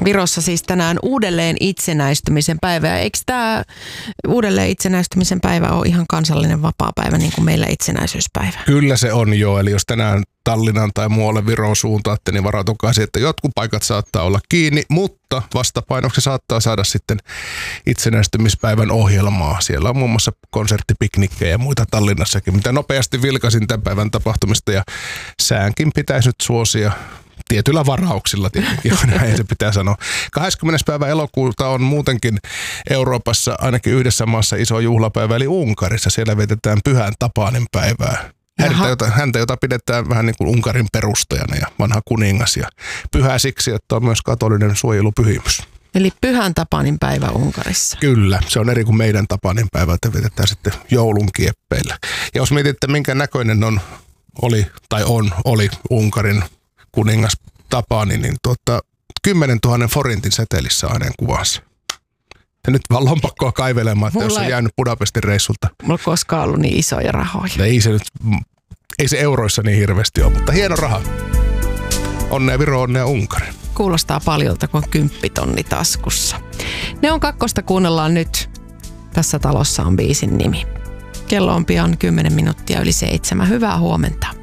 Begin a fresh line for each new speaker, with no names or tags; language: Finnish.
Virossa siis tänään uudelleen itsenäistymisen päivä. Ja eikö tämä uudelleen itsenäistymisen päivä ole ihan kansallinen vapaapäivä niin kuin meillä itsenäisyyspäivä?
Kyllä se on jo, eli jos tänään Tallinnan tai muualle Viroon suuntaatte, niin varautukaa siihen, että jotkut paikat saattaa olla kiinni, mutta vastapainoksi saattaa saada sitten itsenäistymispäivän ohjelmaa. Siellä on muun muassa konserttipiknikkejä ja muita Tallinnassakin, mitä nopeasti vilkasin tämän päivän tapahtumista ja säänkin pitäisi nyt suosia. Tietyillä varauksilla tietenkin, näin se pitää sanoa. 20. päivä elokuuta on muutenkin Euroopassa ainakin yhdessä maassa iso juhlapäivä, eli Unkarissa. Siellä vietetään Pyhän Tapanin päivää. Häntä, jota pidetään vähän niin kuin Unkarin perustajana ja vanha kuningas. Ja pyhä siksi, että on myös katolinen suojelupyhimys.
Eli Pyhän Tapanin päivä Unkarissa.
Kyllä, se on eri kuin meidän Tapanin päivä, että vietetään sitten joulun kieppeillä. Ja jos mietitte, minkä näköinen oli Unkarin kuningas Tapani, niin 10 000 forintin setelissä hänen kuvansa. Ja nyt vaan lompakkoa kaivelemaan, että jos on jäänyt Budapestin reissulta.
Mulla ei koskaan ollut niin isoja rahoja.
Ei se euroissa niin hirveästi ole, mutta hieno raha. Onnea Viro, onnea Unkari.
Kuulostaa paljolta, kun on 10 000 taskussa. Ne on kakkosta kuunnellaan nyt. Tässä talossa on biisin nimi. Kello on pian 10 minuuttia yli 7. Hyvää huomenta.